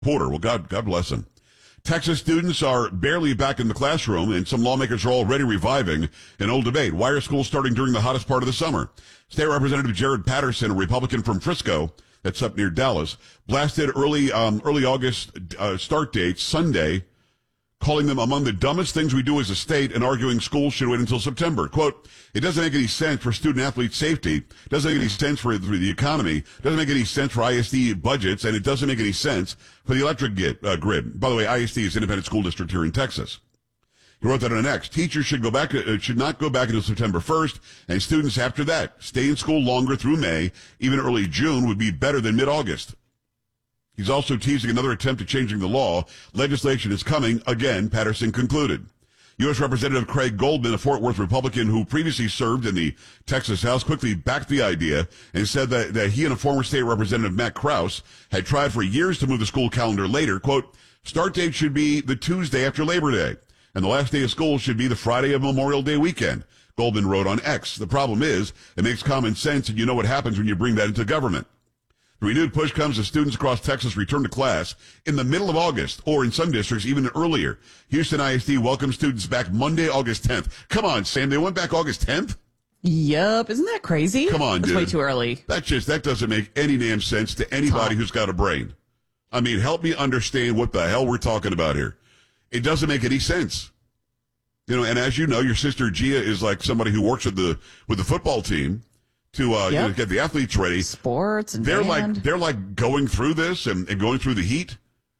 Porter. Well, God bless him. Texas students are barely back in the classroom, and some lawmakers are already reviving an old debate. Why are schools starting during the hottest part of the summer? State Representative Jared Patterson, a Republican from Frisco, that's up near Dallas, blasted early August start dates Sunday, calling them among the dumbest things we do as a state and arguing schools should wait until September. Quote, it doesn't make any sense for student-athlete safety, doesn't make any sense for the economy, doesn't make any sense for ISD budgets, and it doesn't make any sense for the electric grid. By the way, ISD is Independent School District here in Texas. He wrote that on an X. Teachers should not go back until September 1st, and students after that stay in school longer through May, even early June would be better than mid-August. He's also teasing another attempt at changing the law. Legislation is coming, again, Patterson concluded. U.S. Representative Craig Goldman, a Fort Worth Republican who previously served in the Texas House, quickly backed the idea and said that he and a former state representative, Matt Krause, had tried for years to move the school calendar later. Quote, start date should be the Tuesday after Labor Day, and the last day of school should be the Friday of Memorial Day weekend, Goldman wrote on X. The problem is, it makes common sense, and you know what happens when you bring that into government. The renewed push comes as students across Texas return to class in the middle of August, or in some districts even earlier. Houston ISD welcomes students back Monday, August 10th. Come on, Sam, they went back August 10th? Yup, isn't that crazy? Come on, That's dude. way too early. That doesn't make any damn sense to anybody who's got a brain. I mean, help me understand what the hell we're talking about here. It doesn't make any sense. You know, and as you know, your sister Gia is like somebody who works with the football team to get the athletes ready. Sports and they're band. like going through this and going through the heat.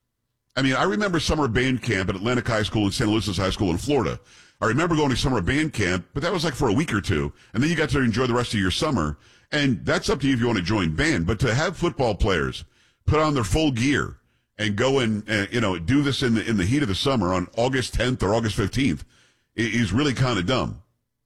I mean, I remember summer band camp at Atlantic High School and Santa Lucia High School in Florida. I remember going to summer band camp, but that was like for a week or two, and then you got to enjoy the rest of your summer. And that's up to you if you want to join band. But to have football players put on their full gear and go and do this in the heat of the summer on August 10th or August 15th is really kind of dumb.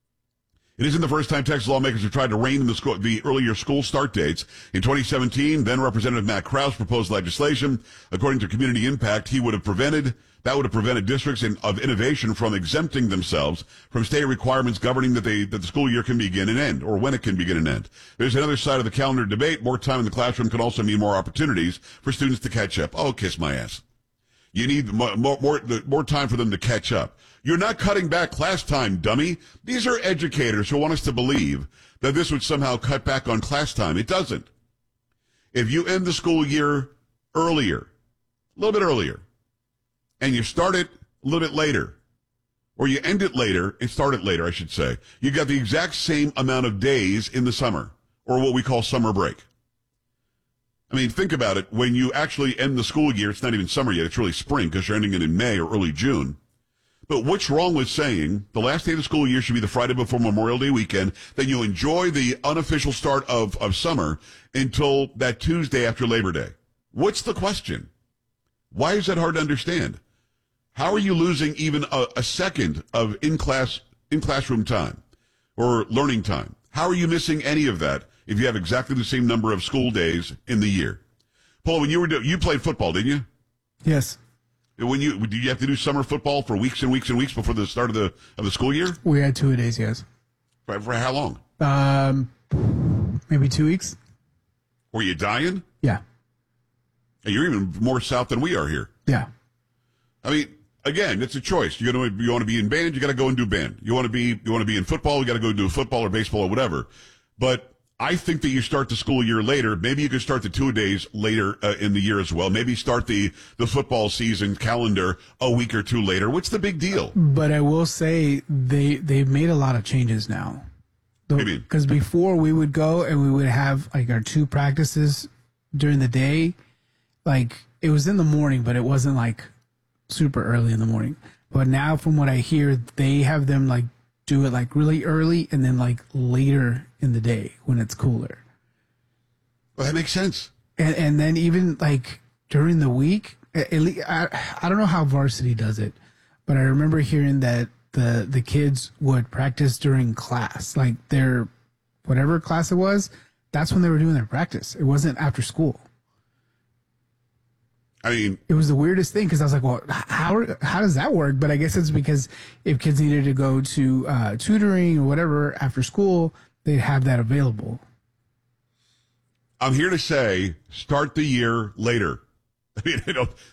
It isn't the first time Texas lawmakers have tried to rein in the earlier school start dates. In 2017, then Representative Matt Krause proposed legislation. According to Community Impact, that would have prevented districts of innovation from exempting themselves from state requirements governing that the school year can begin and end, or when it can begin and end. There's another side of the calendar debate. More time in the classroom can also mean more opportunities for students to catch up. Oh, kiss my ass. You need more time for them to catch up. You're not cutting back class time, dummy. These are educators who want us to believe that this would somehow cut back on class time. It doesn't. If you end the school year earlier, a little bit earlier, and you start it a little bit later, or you end it later and start it later, I should say, you got the exact same amount of days in the summer, or what we call summer break. I mean, think about it. When you actually end the school year, it's not even summer yet. It's really spring because you're ending it in May or early June. But what's wrong with saying the last day of the school year should be the Friday before Memorial Day weekend, then you enjoy the unofficial start of summer until that Tuesday after Labor Day? What's the question? Why is that hard to understand? How are you losing even a second of in-classroom time or learning time? How are you missing any of that if you have exactly the same number of school days in the year? Paul, when you played football, didn't you? Yes. Did you have to do summer football for weeks and weeks and weeks before the start of the school year? We had 2 days, yes. For how long? Maybe 2 weeks. Were you dying? Yeah. And you're even more south than we are here. Yeah. I mean, again, it's a choice. You want to be in band, you got to go and do band. You want to be in football, you got to go do football or baseball or whatever. But I think that you start the school year later. Maybe you could start the 2 days later in the year as well. Maybe start the football season calendar a week or two later. What's the big deal? But I will say they've made a lot of changes now. Because before we would go and we would have like our 2 practices during the day. Like it was in the morning, but it wasn't like super early in the morning. But now from what I hear, they have them like do it like really early and then like later in the day when it's cooler. Well, that makes sense. And then even like during the week, at least, I don't know how varsity does it, but I remember hearing that the kids would practice during class, like their whatever class it was. That's when they were doing their practice. It wasn't after school. I mean, it was the weirdest thing because I was like, well, how does that work? But I guess it's because if kids needed to go to tutoring or whatever after school, they'd have that available. I'm here to say, start the year later. I mean,